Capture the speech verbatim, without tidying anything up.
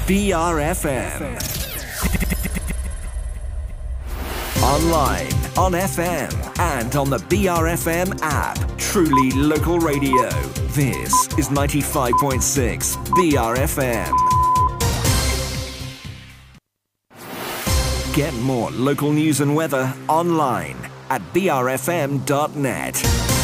B R F M. Online, on F M, and on the B R F M app. Truly local radio. This is ninety-five point six B R F M. Get more local news and weather online at b r f m dot net.